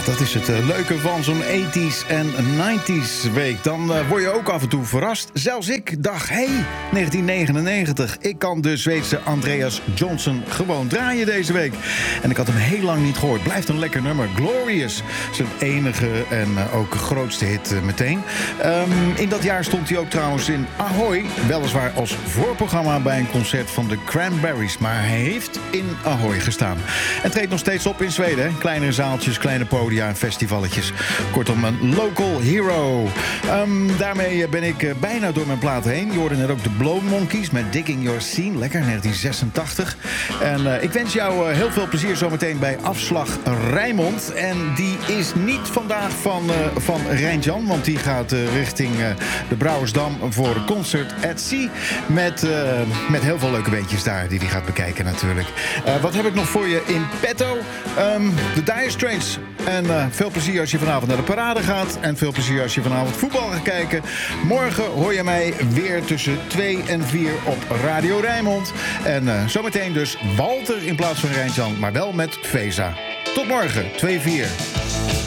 dat is het leuke van zo'n 80s en 90s week. Dan word je ook af en toe verrast. Zelfs ik dacht, 1999. Ik kan de Zweedse Andreas Johnson gewoon draaien deze week. En ik had hem heel lang niet gehoord. Blijft een lekker nummer. Glorious. Zijn enige en ook grootste hit meteen. In dat jaar stond hij ook trouwens in Ahoy. Weliswaar als voorprogramma bij een concert van de Cranberries. Maar hij heeft in Ahoy gestaan. En treedt nog steeds op in Zweden. Hè? Kleinere zaaltjes, kleine podia en festivalletjes. Kortom, een local hero. Daarmee ben ik bijna door mijn plaat heen. Je hoorde net ook de Blow Monkeys met Digging Your Scene. Lekker, 1986. En ik wens jou heel veel plezier zometeen bij Afslag Rijnmond. En die is niet vandaag van Rijntjan, want die gaat richting de Brouwersdam voor Concert at Sea. Met heel veel leuke beetjes daar die hij gaat bekijken natuurlijk. Wat heb ik nog voor je in petto? De Dire Straits. En veel plezier als je vanavond naar de parade gaat. En veel plezier als je vanavond voetbal gaat kijken. Morgen hoor je mij weer tussen 2 en 4 op Radio Rijnmond. En zometeen dus Walter in plaats van Rijntjan, maar wel met Vesa. Tot morgen, 2-4.